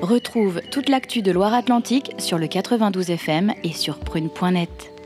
Retrouve toute l'actu de Loire-Atlantique sur le 92 FM et sur prune.net.